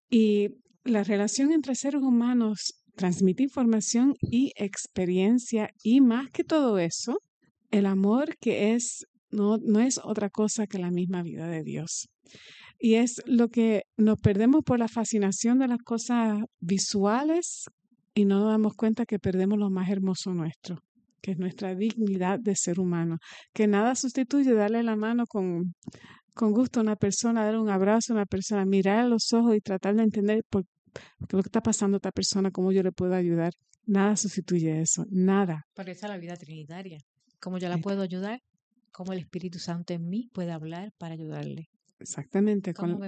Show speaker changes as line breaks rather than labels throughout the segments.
Y la relación entre seres humanos transmite información y experiencia, y más que todo eso, el amor que no es otra cosa que la misma vida de Dios. Y es lo que nos perdemos por la fascinación de las cosas visuales y no nos damos cuenta que perdemos lo más hermoso nuestro, que es nuestra dignidad de ser humano, que nada sustituye darle la mano con gusto a una persona, darle un abrazo a una persona, mirar a los ojos y tratar de entender por qué lo que está pasando a esta persona, cómo yo le puedo ayudar. Nada sustituye eso, nada.
Por eso la vida trinitaria. ¿Cómo yo la
Eh,
puedo ayudar? ¿Cómo el Espíritu Santo en mí puede hablar para ayudarle?
Exactamente.
¿Cómo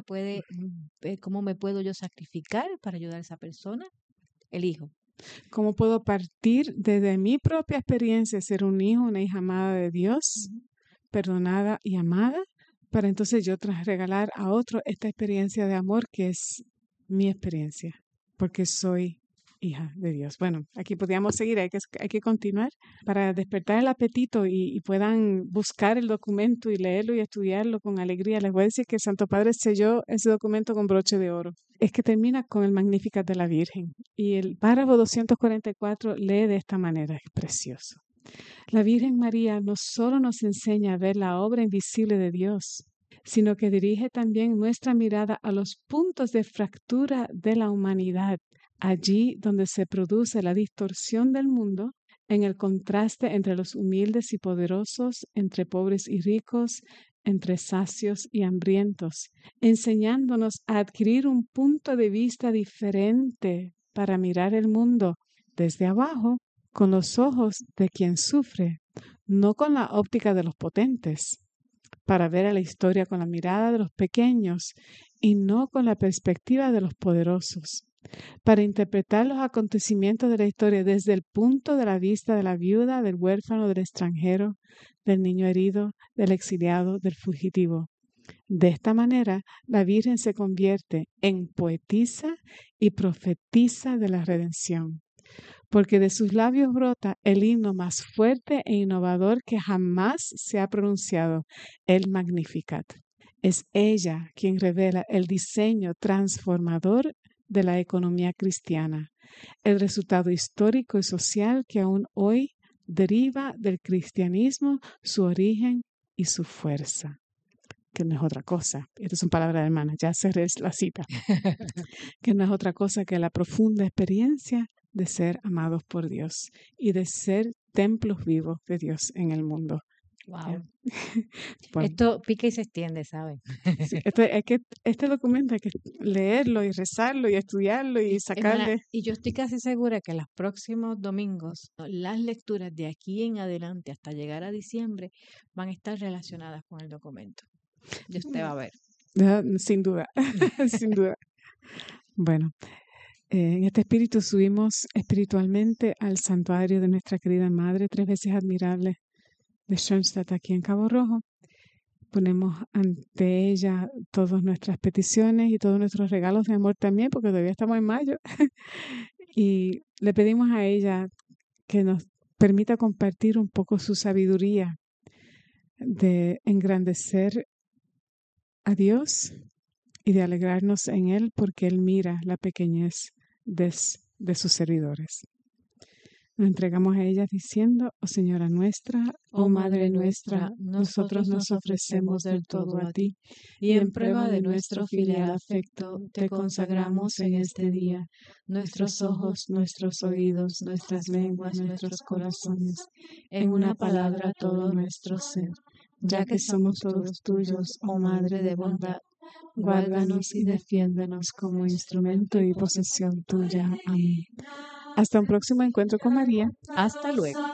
me puedo yo sacrificar para ayudar a esa persona? El Hijo.
¿Cómo puedo partir desde mi propia experiencia de ser un hijo, una hija amada de Dios, perdonada y amada, para entonces yo regalar a otro esta experiencia de amor que es mi experiencia, porque soy hija de Dios? Bueno, aquí podríamos seguir, hay que continuar para despertar el apetito y puedan buscar el documento y leerlo y estudiarlo con alegría. Les voy a decir que el Santo Padre selló ese documento con broche de oro. Es que termina con el Magnificat de la Virgen y el párrafo 244 lee de esta manera, es precioso. La Virgen María no solo nos enseña a ver la obra invisible de Dios, sino que dirige también nuestra mirada a los puntos de fractura de la humanidad, allí donde se produce la distorsión del mundo, en el contraste entre los humildes y poderosos, entre pobres y ricos, entre sacios y hambrientos, enseñándonos a adquirir un punto de vista diferente para mirar el mundo desde abajo, con los ojos de quien sufre, no con la óptica de los potentes, para ver a la historia con la mirada de los pequeños y no con la perspectiva de los poderosos, para interpretar los acontecimientos de la historia desde el punto de la vista de la viuda, del huérfano, del extranjero, del niño herido, del exiliado, del fugitivo. De esta manera, la Virgen se convierte en poetisa y profetisa de la redención, porque de sus labios brota el himno más fuerte e innovador que jamás se ha pronunciado, el Magnificat. Es ella quien revela el diseño transformador de la economía cristiana, el resultado histórico y social que aún hoy deriva del cristianismo, su origen y su fuerza. Que no es otra cosa, estas son palabras de hermana, ya cerré la cita, que no es otra cosa que la profunda experiencia de ser amados por Dios y de ser templos vivos de Dios en el mundo.
Wow.
Bueno,
Esto pica y se extiende, ¿sabes?
sí, este documento hay que leerlo y rezarlo y estudiarlo y sacarle.
Y yo estoy casi segura que los próximos domingos, las lecturas de aquí en adelante hasta llegar a diciembre van a estar relacionadas con el documento. Y usted va a ver.
Sin duda, sin duda. Bueno, en este espíritu subimos espiritualmente al santuario de nuestra querida Madre, 3 veces admirable de Schoenstatt aquí en Cabo Rojo. Ponemos ante ella todas nuestras peticiones y todos nuestros regalos de amor también, porque todavía estamos en mayo. Y le pedimos a ella que nos permita compartir un poco su sabiduría de engrandecer a Dios y de alegrarnos en Él, porque Él mira la pequeñez de sus servidores. Nos entregamos a ella diciendo: oh Señora nuestra, oh Madre nuestra, nosotros nos ofrecemos del todo a ti, y en prueba de nuestro filial afecto te consagramos en este día nuestros ojos, nuestros oídos, nuestras lenguas, nuestros corazones, en una palabra todo nuestro ser, ya que somos todos tuyos, oh Madre de bondad. Guárdanos y defiéndonos como instrumento y posesión tuya. Amén. Hasta un próximo encuentro con María.
Hasta luego.